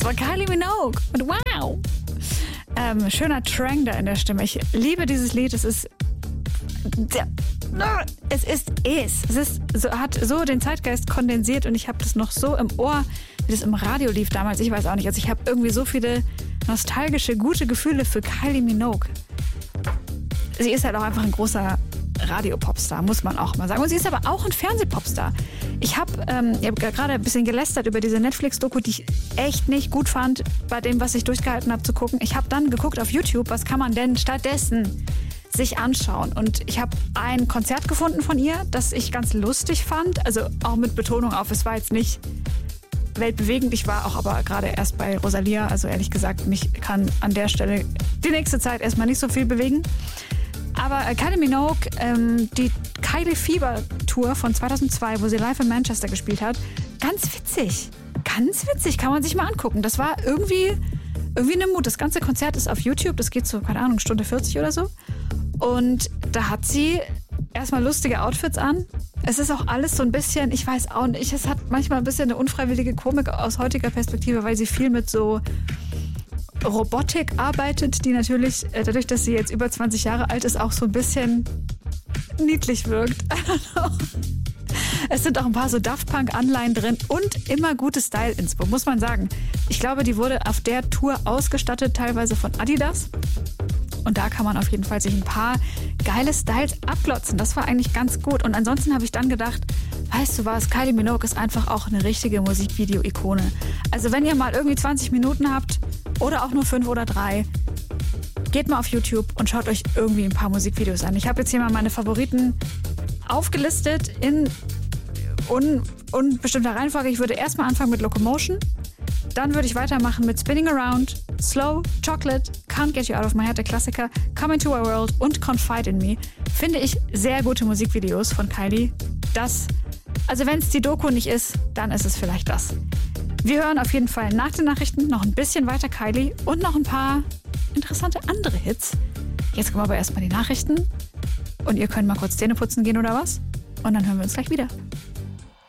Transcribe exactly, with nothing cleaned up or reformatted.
war Kylie Minogue. Und wow. Ähm, schöner Trang da in der Stimme. Ich liebe dieses Lied. Es ist... Es ist es. Es ist, so, hat so den Zeitgeist kondensiert und ich habe das noch so im Ohr, wie das im Radio lief damals. Ich weiß auch nicht. Also ich habe irgendwie so viele nostalgische, gute Gefühle für Kylie Minogue. Sie ist halt auch einfach ein großer Radio-Popstar, muss man auch mal sagen. Und sie ist aber auch ein Fernsehpopstar. Ich habe ähm, hab gerade ein bisschen gelästert über diese Netflix-Doku, die ich echt nicht gut fand, bei dem, was ich durchgehalten habe zu gucken. Ich habe dann geguckt auf YouTube, was kann man denn stattdessen sich anschauen. Und ich habe ein Konzert gefunden von ihr, das ich ganz lustig fand. Also auch mit Betonung auf, es war jetzt nicht weltbewegend. Ich war auch aber gerade erst bei Rosalia. Also ehrlich gesagt, mich kann an der Stelle die nächste Zeit erstmal nicht so viel bewegen. Aber Kylie Minogue, ähm, die Kylie Fever Tour von zweitausendzwei, wo sie live in Manchester gespielt hat, ganz witzig. Ganz witzig, kann man sich mal angucken. Das war irgendwie, irgendwie eine Mut. Das ganze Konzert ist auf YouTube, das geht so, keine Ahnung, Stunde vierzig oder so. Und da hat sie erstmal lustige Outfits an. Es ist auch alles so ein bisschen, ich weiß auch nicht, es hat manchmal ein bisschen eine unfreiwillige Komik aus heutiger Perspektive, weil sie viel mit so Robotik arbeitet, die natürlich, dadurch, dass sie jetzt über zwanzig Jahre alt ist, auch so ein bisschen niedlich wirkt. Es sind auch ein paar so Daft Punk-Anleihen drin und immer gute Style-Inspo, muss man sagen. Ich glaube, die wurde auf der Tour ausgestattet, teilweise von Adidas. Und da kann man auf jeden Fall sich ein paar geile Styles abglotzen. Das war eigentlich ganz gut. Und ansonsten habe ich dann gedacht, weißt du was, Kylie Minogue ist einfach auch eine richtige Musikvideo-Ikone. Also wenn ihr mal irgendwie zwanzig Minuten habt oder auch nur fünf oder drei, geht mal auf YouTube und schaut euch irgendwie ein paar Musikvideos an. Ich habe jetzt hier mal meine Favoriten aufgelistet in un- unbestimmter Reihenfolge. Ich würde erstmal anfangen mit Locomotion. Dann würde ich weitermachen mit Spinning Around, Slow, Chocolate, Can't Get You Out of My Head, der Klassiker, Come Into Our World und Confide in Me. Finde ich sehr gute Musikvideos von Kylie. Das, also wenn es die Doku nicht ist, dann ist es vielleicht das. Wir hören auf jeden Fall nach den Nachrichten noch ein bisschen weiter Kylie und noch ein paar interessante andere Hits. Jetzt kommen aber erstmal die Nachrichten und ihr könnt mal kurz Zähne putzen gehen oder was? Und dann hören wir uns gleich wieder.